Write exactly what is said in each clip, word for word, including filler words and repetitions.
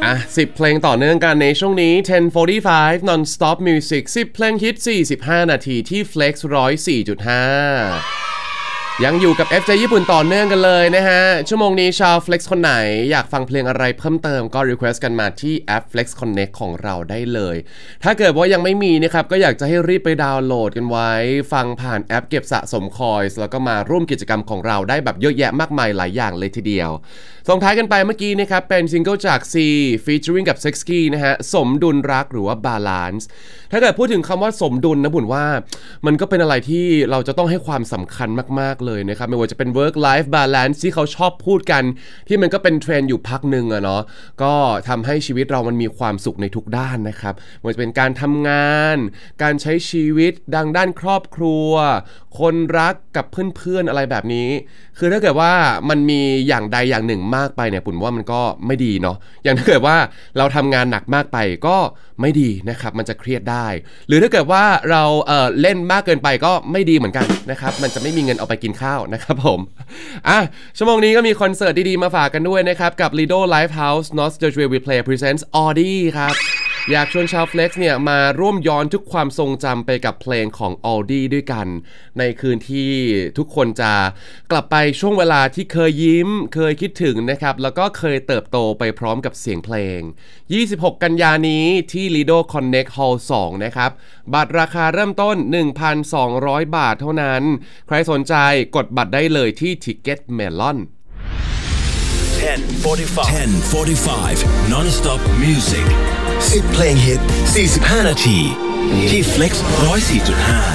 อ่ะสิบเพลงต่อเนื่องกันในช่วงนี้ สิบ สี่สิบห้า non-stop music สิบเพลงฮิตสี่สิบห้านาทีที่ Flex หนึ่งศูนย์ สี่ จุด ห้ายังอยู่กับ เอฟ เจ ญี่ปุ่นต่อเนื่องกันเลยนะฮะชั่วโมงนี้ชาว Flex คนไหนอยากฟังเพลงอะไรเพิ่มเติมก็ request กันมาที่แอป Flex Connect ของเราได้เลยถ้าเกิดว่ายังไม่มีนะครับก็อยากจะให้รีบไปดาวน์โหลดกันไว้ฟังผ่านแอปเก็บสะสมคอยส์แล้วก็มาร่วมกิจกรรมของเราได้แบบเยอะแยะมากมายหลายอย่างเลยทีเดียวส่งท้ายกันไปเมื่อกี้นะครับเป็นซิงเกิลจาก C featuring กับ Sexky นะฮะสมดุลรักหรือว่า balance ถ้าเกิดพูดถึงคำว่าสมดุลนะบุญว่ามันก็เป็นอะไรที่เราจะต้องให้ความสำคัญมากๆเลยนะครับไม่ว่าจะเป็น work life balance ที่เขาชอบพูดกันที่มันก็เป็นเทรนด์อยู่พักหนึ่งอะเนาะก็ทำให้ชีวิตเรามันมีความสุขในทุกด้านนะครับไม่ว่าจะเป็นการทำงานการใช้ชีวิตดังด้านครอบครัวคนรักกับเพื่อนๆอะไรแบบนี้คือถ้าเกิดว่ามันมีอย่างใดอย่างหนึ่งมากไปเนี่ยปุ่นว่ามันก็ไม่ดีเนาะอย่างถ้าเกิดว่าเราทำงานหนักมากไปก็ไม่ดีนะครับมันจะเครียดได้หรือถ้าเกิดว่าเราเอ่อเล่นมากเกินไปก็ไม่ดีเหมือนกันนะครับมันจะไม่มีเงินเอาไปกินข้าวนะครับผมอ่ะชั่วโมงนี้ก็มีคอนเสิร์ตดีๆมาฝากกันด้วยนะครับกับ Lido Lifehouse Nostalgia Replay Presents Audi ครับอยากชวนชาว Flex เนี่ยมาร่วมย้อนทุกความทรงจำไปกับเพลงของ Audi ด้วยกันในคืนที่ทุกคนจะกลับไปช่วงเวลาที่เคยยิ้มเคยคิดถึงนะครับแล้วก็เคยเติบโตไปพร้อมกับเสียงเพลงยี่สิบหกกันยายนนี้ที่ Lido Connect Hall สองนะครับบัตรราคาเริ่มต้น หนึ่งพันสองร้อย บาทเท่านั้นใครสนใจกดบัตรได้เลยที่ Ticket Melon ten forty-five non-stop music สิบเพลงฮิตสี่สิบห้านาทีที่ Flex หนึ่งศูนย์ สี่ จุด ห้า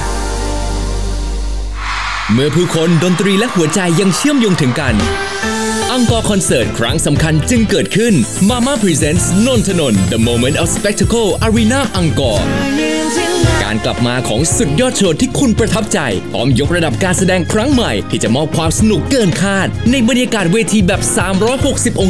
เมื่อผู้คนดนตรีและหัวใจยังเชื่อมโยงถึงกันอังกอร์คอนเสิร์ตครั้งสำคัญจึงเกิดขึ้น Mama Presents นนทนนท์ The Moment of Spectacle Arena อังกอร์การกลับมาของสุดยอดโชว์ที่คุณประทับใจพร้อมยกระดับการแสดงครั้งใหม่ที่จะมอบความสนุกเกินคาดในบรรยากาศเวทีแบบสามร้อยหกสิบอง